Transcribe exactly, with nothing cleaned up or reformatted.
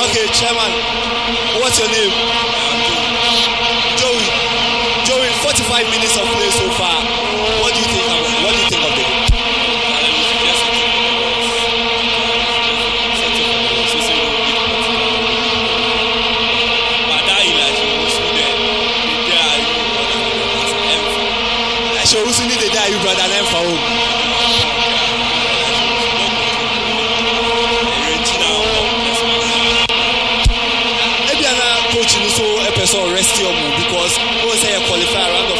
Okay, Chairman, what's your name? Joey. Joey, forty-five minutes of play so far. What do you think of it? What do you think of the game? So who's in the day you brother and for home? Maybe I'm coaching so a person rest your move because who say a qualifier round of